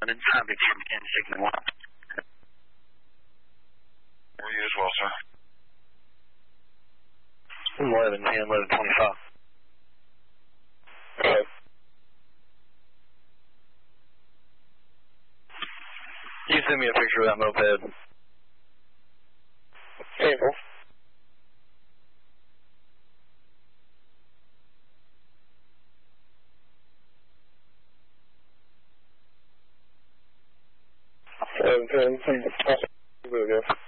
limited traffic from Insignia 1. For you as well, sir. 11, 10, 11, 25. Good. You send me a picture of that moped. April. Good.